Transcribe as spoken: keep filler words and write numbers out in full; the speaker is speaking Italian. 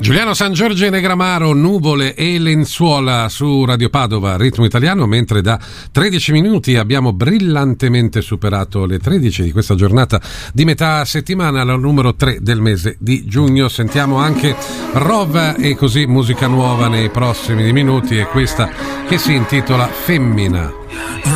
Giuliano Sangiorgi e Negramaro, Nuvole e Lenzuola su Radio Padova, Ritmo Italiano, mentre da tredici minuti abbiamo brillantemente superato le tredici di questa giornata di metà settimana, la numero tre del mese di giugno. Sentiamo anche Rova e così musica nuova nei prossimi minuti, e questa che si intitola Femmina.